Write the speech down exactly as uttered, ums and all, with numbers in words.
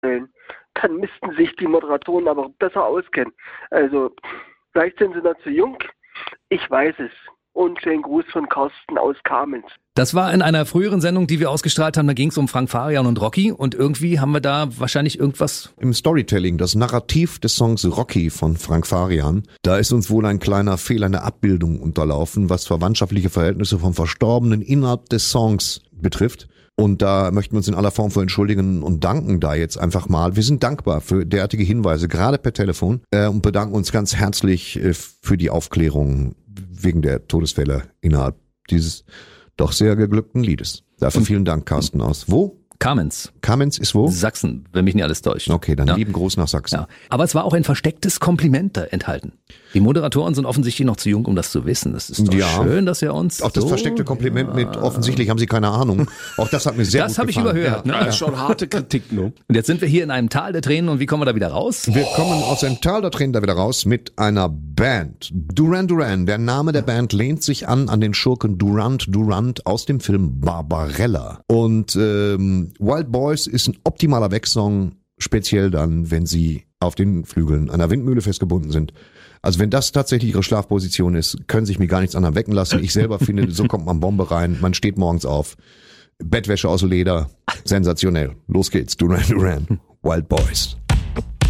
dann müssten sich die Moderatoren aber besser auskennen. Also, vielleicht sind sie noch zu jung. Ich weiß es. Und schönen Gruß von Carsten aus Kamenz. Das war in einer früheren Sendung, die wir ausgestrahlt haben, da ging es um Frank Farian und Rocky und irgendwie haben wir da wahrscheinlich irgendwas... Im Storytelling, das Narrativ des Songs Rocky von Frank Farian, da ist uns wohl ein kleiner Fehler in der Abbildung unterlaufen, was verwandtschaftliche Verhältnisse vom Verstorbenen innerhalb des Songs betrifft. Und da möchten wir uns in aller Form für entschuldigen und danken da jetzt einfach mal. Wir sind dankbar für derartige Hinweise, gerade per Telefon, äh, und bedanken uns ganz herzlich äh, für die Aufklärung wegen der Todesfälle innerhalb dieses doch sehr geglückten Liedes. Dafür und vielen Dank, Carsten aus. Wo? Kamenz. Kamenz ist wo? Sachsen, wenn mich nicht alles täuscht. Okay, dann ja. lieben Gruß nach Sachsen. Ja. Aber es war auch ein verstecktes Kompliment da enthalten. Die Moderatoren sind offensichtlich noch zu jung, um das zu wissen. Das ist doch ja. schön, dass ihr uns... Auch das so versteckte Kompliment ja. mit offensichtlich haben sie keine Ahnung. Auch das hat mir sehr das gut gefallen. Das habe ich überhört. Ja, ne? Das ist schon harte Kritik. Ne? Und jetzt sind wir hier in einem Tal der Tränen und wie kommen wir da wieder raus? Wir kommen aus dem Tal der Tränen da wieder raus mit einer Band. Duran Duran. Der Name der Band lehnt sich an an den Schurken Durand Durand aus dem Film Barbarella. Und ähm, Wild Boys ist ein optimaler Wegsong, speziell dann, wenn sie auf den Flügeln einer Windmühle festgebunden sind. Also wenn das tatsächlich ihre Schlafposition ist, können sich mir gar nichts anderem wecken lassen. Ich selber finde, so kommt man Bombe rein, man steht morgens auf, Bettwäsche aus Leder, sensationell. Los geht's, Duran Duran, Wild Boys.